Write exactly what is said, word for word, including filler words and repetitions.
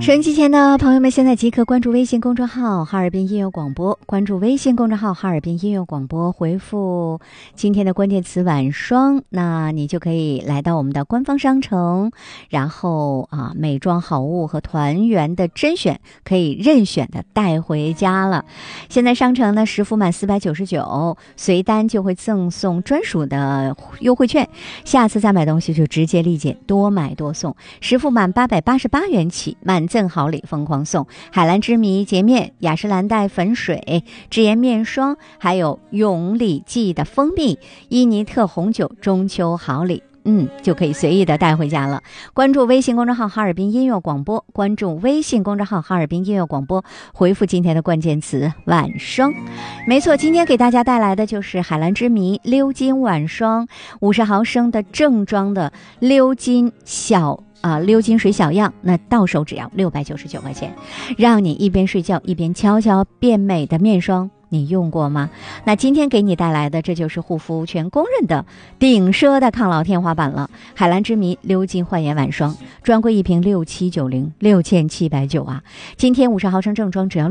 收音机前的朋友们，现在即刻关注微信公众号哈尔滨音乐广播，关注微信公众号哈尔滨音乐广播，回复今天的关键词晚霜，那你就可以来到我们的官方商城，然后啊，美妆好物和团圆的甄选可以任选的带回家了。现在商城呢，实付满四百九十九，随单就会赠送专属的优惠券，下次再买东西就直接立减，多买多送。实付满八百八十八元起，满赠好礼疯狂送海蓝之谜洁面、雅诗兰黛粉水、智妍面霜，还有永礼记的蜂蜜、伊尼特红酒中秋好礼。嗯，就可以随意的带回家了。关注微信公众号哈尔滨音乐广播，关注微信公众号哈尔滨音乐广播，回复今天的关键词晚霜。没错，今天给大家带来的就是海蓝之谜鎏金晚霜，五十毫升的正装的鎏金小啊，鎏金水小样，那到手只要六百九十九块钱，让你一边睡觉一边悄悄变美的面霜，你用过吗？那今天给你带来的，这就是护肤圈公认的顶奢的抗老天花板了。海蓝之谜鎏金焕颜晚霜，专柜一瓶六七九零，六千七百九啊！今天五十毫升正装只要